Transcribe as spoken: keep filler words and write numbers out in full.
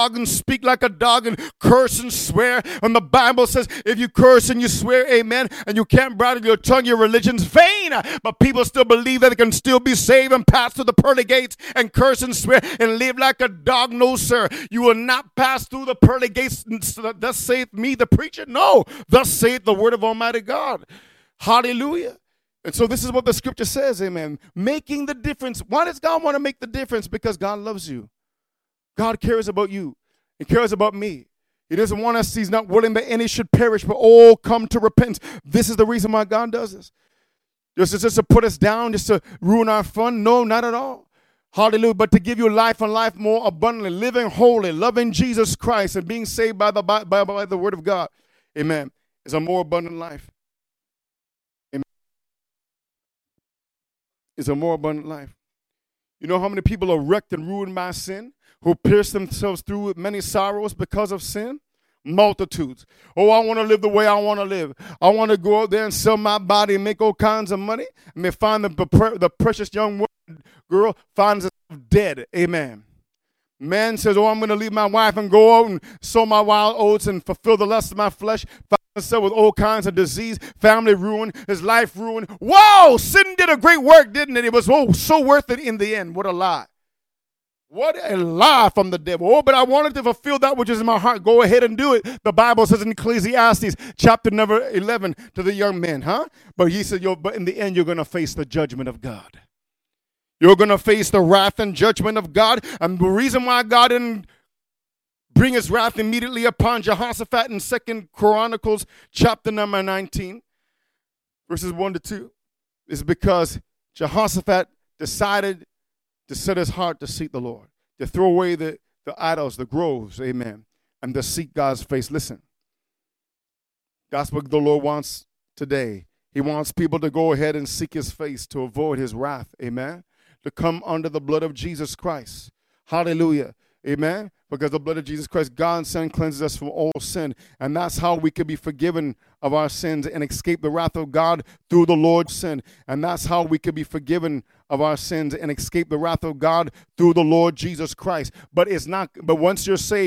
dog and speak like a dog and curse and swear. And the Bible says if you curse and you swear, amen, and you can't bridle your tongue, your religion's vain. But people still believe that they can still be saved and pass through the pearly gates and curse and swear and live like a dog. No, sir. You will not pass through the pearly gates. Thus saith me, the preacher. No. Thus saith the word of Almighty God. Hallelujah. And so this is what the scripture says, amen. Making the difference. Why does God want to make the difference? Because God loves you. God cares about you. He cares about me. He doesn't want us, he's not willing that any should perish, but all come to repentance. This is the reason why God does this. Just, just to put us down, just to ruin our fun? No, not at all. Hallelujah. But to give you life and life more abundantly, living holy, loving Jesus Christ, and being saved by the, by, by, by the word of God. Amen. Is a more abundant life. Amen. Is a more abundant life. You know how many people are wrecked and ruined by sin? Who pierce themselves through with many sorrows because of sin? Multitudes. Oh, I want to live the way I want to live. I want to go out there and sell my body and make all kinds of money. And they find the, the precious young woman, girl finds herself dead. Amen. Man says, oh, I'm going to leave my wife and go out and sow my wild oats and fulfill the lust of my flesh. Find himself with all kinds of disease, family ruined, his life ruined. Whoa, sin did a great work, didn't it? It was oh, so worth it in the end. What a lie. What a lie from the devil. Oh, but I wanted to fulfill that which is in my heart. Go ahead and do it. The Bible says in Ecclesiastes chapter number eleven to the young men, huh? But he said, Yo, but in the end, you're going to face the judgment of God. You're going to face the wrath and judgment of God. And the reason why God didn't bring his wrath immediately upon Jehoshaphat in Second Chronicles chapter number nineteen, verses one to two, is because Jehoshaphat decided to set his heart to seek the Lord, to throw away the, the idols, the groves, amen, and to seek God's face. Listen, that's what the Lord wants today. He wants people to go ahead and seek his face to avoid his wrath, amen, to come under the blood of Jesus Christ. Hallelujah, amen, because the blood of Jesus Christ, God's Son, cleanses us from all sin, and that's how we can be forgiven of our sins and escape the wrath of God through the Lord's sin, and that's how we can be forgiven of our sins and escape the wrath of God through the Lord Jesus Christ. But it's not, but once you're saved,